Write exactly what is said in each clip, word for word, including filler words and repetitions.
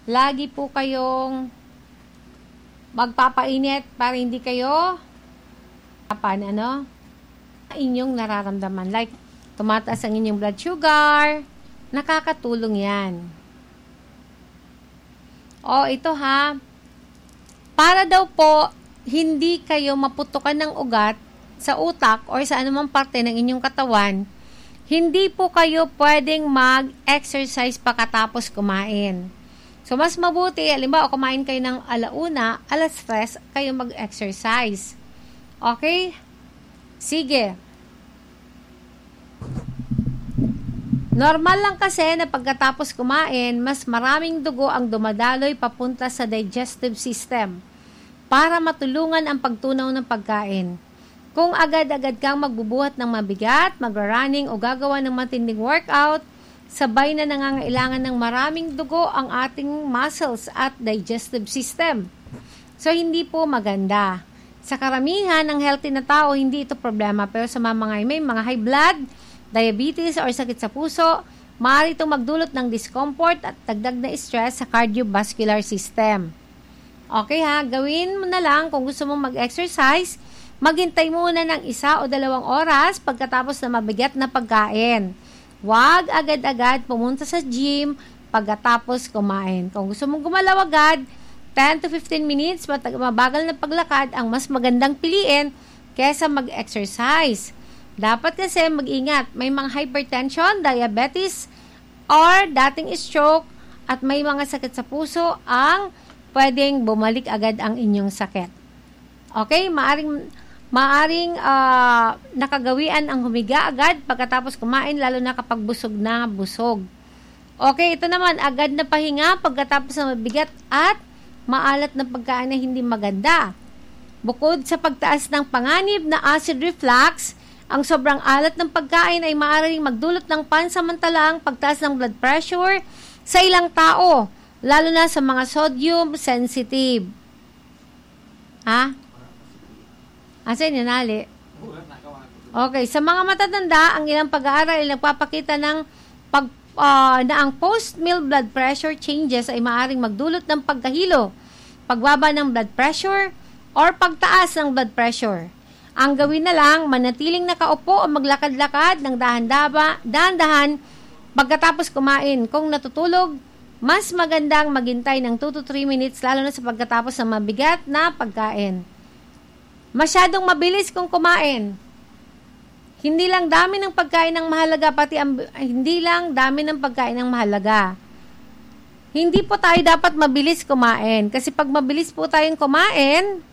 lagi po kayong magpapainit para hindi kayo pan ano inyong nararamdaman, like tumataas ang inyong blood sugar, nakakatulong yan. O ito ha, para daw po hindi kayo maputukan ng ugat sa utak or sa anumang parte ng inyong katawan, hindi po kayo pwedeng mag-exercise pagkatapos kumain. So, mas mabuti, halimbawa, kumain kayo ng alauna, alas tres, kayo mag-exercise. Okay? Sige. Normal lang kasi na pagkatapos kumain, mas maraming dugo ang dumadaloy papunta sa digestive system para matulungan ang pagtunaw ng pagkain. Kung agad-agad kang magbubuhat ng mabigat, magra-running o gagawa ng matinding workout, sabay na nangangailangan ng maraming dugo ang ating muscles at digestive system. So, hindi po maganda. Sa karamihan ng healthy na tao, hindi ito problema. Pero sa mga mga may mga high blood, diabetes, or sakit sa puso, maaari itong magdulot ng discomfort at dagdag na stress sa cardiovascular system. Okay ha, gawin mo na lang kung gusto mong mag-exercise, maghintay muna ng isa o dalawang oras pagkatapos na mabigat na pagkain. Huwag agad-agad pumunta sa gym pagkatapos kumain. Kung gusto mong gumalaw agad, ten to fifteen minutes, mabagal na paglakad ang mas magandang piliin kesa mag-exercise. Dapat kasi mag-ingat, may mga hypertension, diabetes, or dating stroke, at may mga sakit sa puso ang pwedeng bumalik agad ang inyong sakit. Okay, maaring maaring uh, nakagawian ang humiga agad pagkatapos kumain, lalo na kapag busog na busog. Okay, ito naman, agad na pahinga pagkatapos ng mabigat at maalat na pagkain na hindi maganda. Bukod sa pagtaas ng panganib na acid reflux, ang sobrang alat ng pagkain ay maaaring magdulot ng pansamantalaang pagtaas ng blood pressure sa ilang tao, lalo na sa mga sodium sensitive. Ha? Asa yun, nali? Okay, sa mga matatanda, ang ilang pag-aaral ay nagpapakita ng pag Uh, na ang post-meal blood pressure changes ay maaaring magdulot ng pagkahilo, pagbaba ng blood pressure, or pagtaas ng blood pressure. Ang gawin na lang, manatiling nakaupo o maglakad-lakad ng dahan-dahan pagkatapos kumain. Kung natutulog, mas magandang maghintay ng two to three minutes, lalo na sa pagkatapos ng mabigat na pagkain. Masyadong mabilis kung kumain. Hindi lang dami ng pagkain ng mahalaga, pati ang, hindi lang dami ng pagkain ng mahalaga. Hindi po tayo dapat mabilis kumain. Kasi pag mabilis po tayong kumain,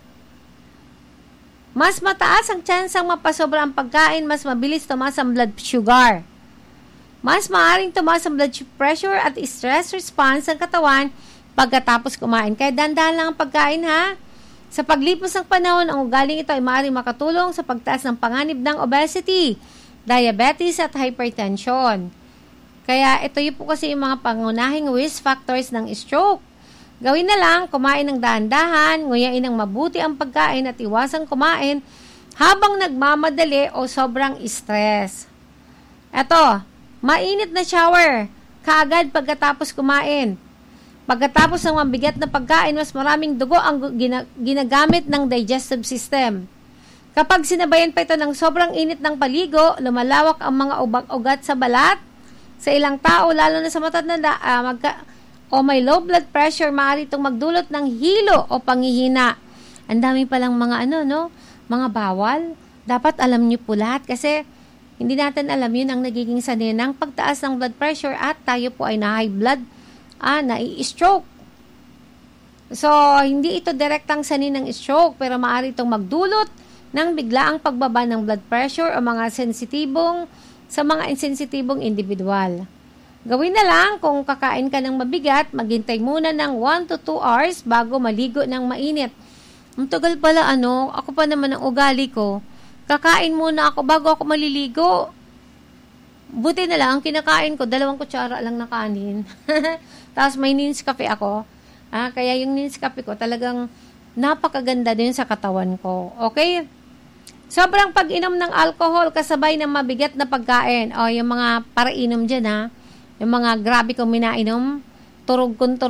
mas mataas ang tsansang mapasobra ang pagkain, mas mabilis tumaas ang blood sugar. Mas maaaring tumaas ang blood pressure at stress response ng katawan pagkatapos kumain. Kaya dandahan lang ang pagkain ha. Sa paglipas ng panahon, ang ugaling ito ay maaaring makatulong sa pagtaas ng panganib ng obesity, diabetes at hypertension. Kaya ito yung po kasi yung mga pangunahing risk factors ng stroke. Gawin na lang, kumain ng dahan-dahan, nguyain ng mabuti ang pagkain at iwasang kumain habang nagmamadali o sobrang stress. Ito, mainit na shower kaagad pagkatapos kumain. Pagkatapos ng mabigat na pagkain, mas maraming dugo ang ginagamit ng digestive system. Kapag sinabayan pa ito ng sobrang init ng paligo, lumalawak ang mga ubag-ugat sa balat. Sa ilang tao, lalo na sa matatanda, uh, magka, o may low blood pressure, maaari itong magdulot ng hilo o panghihina. Ang dami palang mga ano, no? Mga bawal. Dapat alam niyo po lahat kasi hindi natin alam yun ang nagiging sanhi ng pagtaas ng blood pressure at tayo po ay na high blood Ah, nai-stroke. So, hindi ito direktang sanhi ng stroke, pero maaari itong magdulot ng biglaang pagbaba ng blood pressure o mga sensitibong sa mga insensitibong individual. Gawin na lang kung kakain ka ng mabigat, maghintay muna ng one to two hours bago maligo ng mainit. Ang tagal pala ano, ako pa naman ang ugali ko. Kakain muna ako bago ako maliligo. Buti na lang, ang kinakain ko, dalawang kutsara lang na kanin. Tapos may Nescafe ako. Ah, kaya yung Nescafe ko talagang napakaganda din sa katawan ko. Okay? Sobrang pag-inom ng alcohol kasabay ng mabigat na pagkain. O, yung mga para-inom dyan ha. Yung mga grabe kong minainom. Turog kong turog.